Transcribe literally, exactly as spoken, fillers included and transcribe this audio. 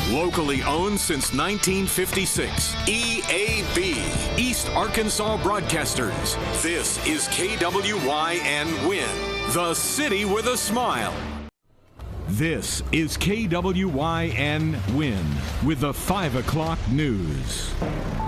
Locally owned since nineteen fifty-six. E A B, East Arkansas Broadcasters. This is K W Y N Win, the city with a smile. This is K W Y N Win with the five o'clock news.